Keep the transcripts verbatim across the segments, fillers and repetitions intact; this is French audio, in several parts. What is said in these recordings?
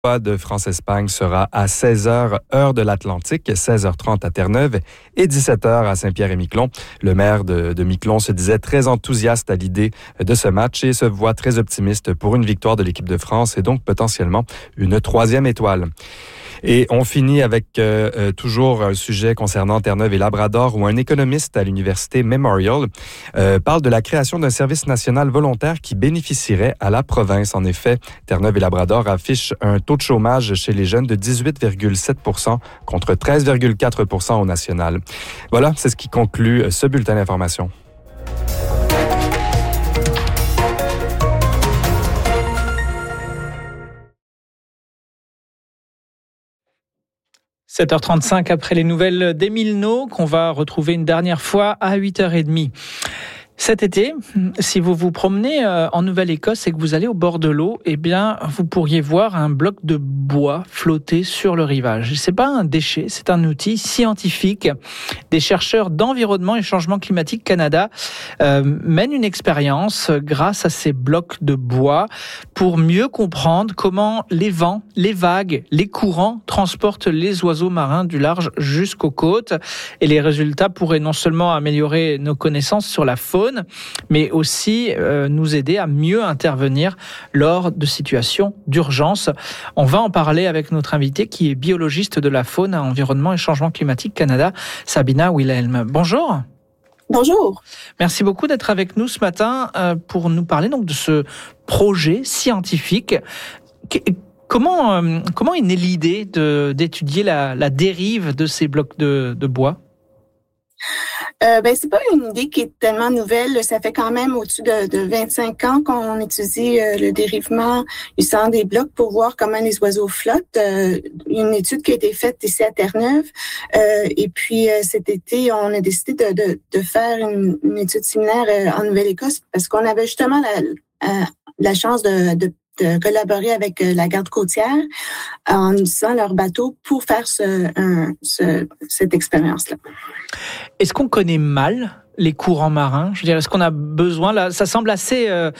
de France-Espagne sera à seize heures, heure de l'Atlantique, seize heures trente à Terre-Neuve et dix-sept heures à Saint-Pierre-et-Miquelon. Le maire de, de Miquelon se disait très enthousiaste à l'idée de ce match et se voit très optimiste pour une victoire de l'équipe de France et donc potentiellement une troisième étoile. Et on finit avec euh, toujours un sujet concernant Terre-Neuve et Labrador où un économiste à l'université Memorial euh, parle de la création d'un service national volontaire qui bénéficierait à la province. En effet, Terre-Neuve et Labrador affichent un taux de chômage chez les jeunes de dix-huit virgule sept pour cent contre treize virgule quatre pour cent au national. Voilà, c'est ce qui conclut ce bulletin d'information. sept heures trente-cinq après les nouvelles d'Émile No, qu'on va retrouver une dernière fois à huit heures trente. Cet été, si vous vous promenez en Nouvelle-Écosse et que vous allez au bord de l'eau, eh bien, vous pourriez voir un bloc de bois flotter sur le rivage. C'est pas un déchet, c'est un outil scientifique. Des chercheurs d'Environnement et Changement Climatique Canada euh, mènent une expérience grâce à ces blocs de bois pour mieux comprendre comment les vents, les vagues, les courants transportent les oiseaux marins du large jusqu'aux côtes. Et les résultats pourraient non seulement améliorer nos connaissances sur la faune, mais aussi euh, nous aider à mieux intervenir lors de situations d'urgence. On va en parler avec notre invitée qui est biologiste de la faune à Environnement et Changement Climatique Canada, Sabina Wilhelm. Bonjour. Bonjour. Merci beaucoup d'être avec nous ce matin euh, pour nous parler donc de ce projet scientifique. Comment, euh, comment est née l'idée de, d'étudier la, la dérive de ces blocs de, de bois? Euh, ben, c'est pas une idée qui est tellement nouvelle. Ça fait quand même au-dessus de, de vingt-cinq ans qu'on étudie euh, le dérivement du sang des blocs pour voir comment les oiseaux flottent. Euh, une étude qui a été faite ici à Terre-Neuve. Euh, et puis, euh, cet été, on a décidé de, de, de faire une, une étude similaire euh, en Nouvelle-Écosse parce qu'on avait justement la, euh, la chance de, de de collaborer avec la garde côtière en utilisant leur bateau pour faire ce, un, ce, cette expérience-là. Est-ce qu'on connaît mal les courants marins? Je veux dire, est-ce qu'on a besoin, là, ça semble assez, euh,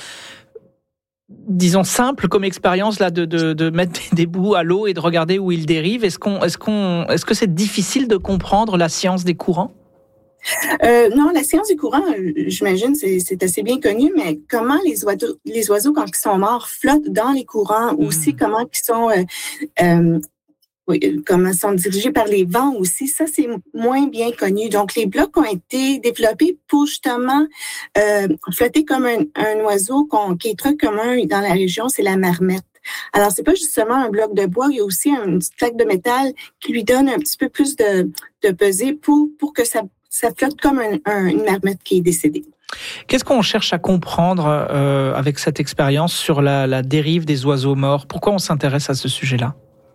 disons, simple comme expérience là, de, de, de mettre des bouts à l'eau et de regarder où ils dérivent. Est-ce, qu'on, est-ce, qu'on, est-ce que c'est difficile de comprendre la science des courants? Euh, non, la science du courant, j'imagine, c'est, c'est assez bien connu, mais comment les oiseaux, les oiseaux, quand ils sont morts, flottent dans les courants, mmh. aussi comment ils sont, euh, euh, oui, comment ils sont dirigés par les vents aussi, ça, c'est moins bien connu. Donc, les blocs ont été développés pour justement euh, flotter comme un, un oiseau qu'on, qui est très commun dans la région, c'est la marmette. Alors, c'est pas justement un bloc de bois, il y a aussi une petite plaque de métal qui lui donne un petit peu plus de, de pesée pour, pour que ça Ça flotte comme un, un, une marmette qui est décédée. Qu'est-ce qu'on cherche à comprendre euh, avec cette expérience sur la, la dérive des oiseaux morts? Pourquoi on s'intéresse à ce sujet-là?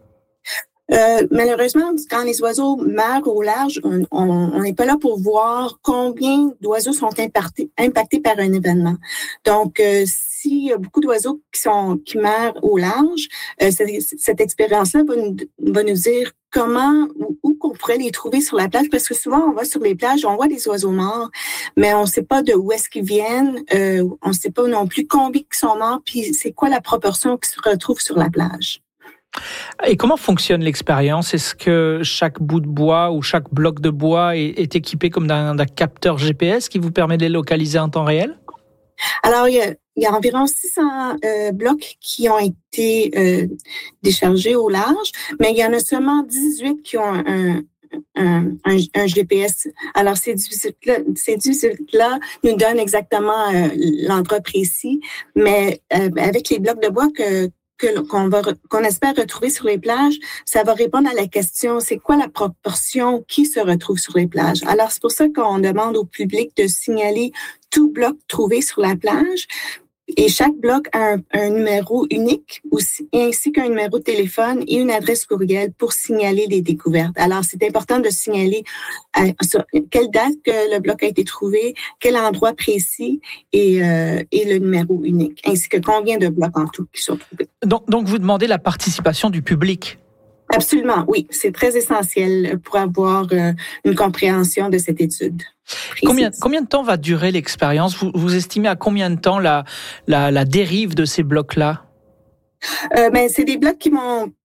Euh, malheureusement, quand les oiseaux meurent au large, on n'est pas là pour voir combien d'oiseaux sont impactés, impactés par un événement. Donc, euh, s'il y a beaucoup d'oiseaux qui sont qui meurent au large, euh, cette, cette expérience-là va nous, va nous dire comment ou où qu'on pourrait les trouver sur la plage, parce que souvent on va sur les plages, on voit des oiseaux morts, mais on ne sait pas de où est-ce qu'ils viennent, euh, on ne sait pas non plus combien ils sont morts, puis c'est quoi la proportion qui se retrouve sur la plage. Et comment fonctionne l'expérience? Est-ce que chaque bout de bois ou chaque bloc de bois est, est équipé comme d'un, d'un capteur G P S qui vous permet de les localiser en temps réel? Alors, il y a, il y a environ six cents euh, blocs qui ont été euh, déchargés au large, mais il y en a seulement dix-huit qui ont un, un, un, un G P S. Alors, ces dix-huit-là, ces dix-huit-là nous donnent exactement euh, l'endroit précis, mais euh, avec les blocs de bois que Que, qu'on, va, qu'on espère retrouver sur les plages, ça va répondre à la question, c'est quoi la proportion qui se retrouve sur les plages? Alors, c'est pour ça qu'on demande au public de signaler tout bloc trouvé sur la plage. Et chaque bloc a un, un numéro unique, aussi, ainsi qu'un numéro de téléphone et une adresse courriel pour signaler les découvertes. Alors, c'est important de signaler à, sur quelle date que le bloc a été trouvé, quel endroit précis et, euh, et le numéro unique, ainsi que combien de blocs en tout qui sont trouvés. Donc, donc vous demandez la participation du public? Absolument, oui. C'est très essentiel pour avoir euh, une compréhension de cette étude. Combien, combien de temps va durer l'expérience? Vous, vous estimez à combien de temps la, la, la dérive de ces blocs-là? Euh, ben, c'est des blocs qui vont